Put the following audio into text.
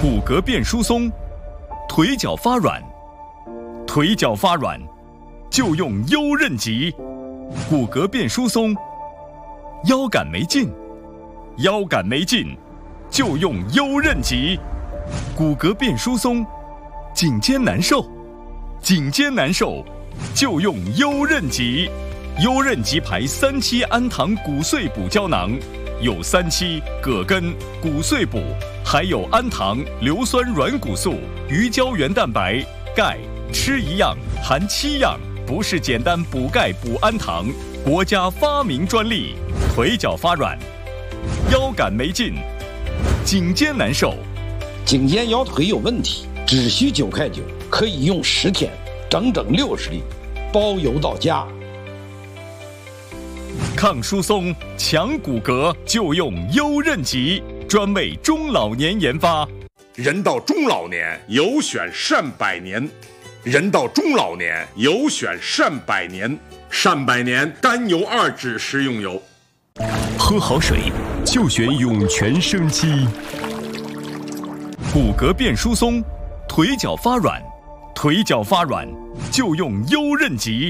骨骼变疏松，腿脚发软，腿脚发软就用优韧极；骨骼变疏松，腰杆没劲，腰杆没劲就用优韧极；骨骼变疏松，颈肩难受，颈肩难受就用优韧极。优韧极牌3期氨糖骨碎补胶囊，有3期葛根、骨碎补，还有氨糖、硫酸软骨素、鱼胶原蛋白、钙，吃一样含7样，不是简单补钙补氨糖，国家发明专利。腿脚发软，腰杆没劲，颈肩难受， 颈肩腰腿有问题，只需9块9，可以用10天，整整60粒，包邮到家。 抗疏松、强骨骼就用优韧极，专为中老年研发。 人到中老年，有选善百年。人到中老年，有选善百年。善百年甘油2酯食用油。 喝好水就选涌泉生机。 骨骼变疏松，腿脚发软，腿脚发软就用优韧极。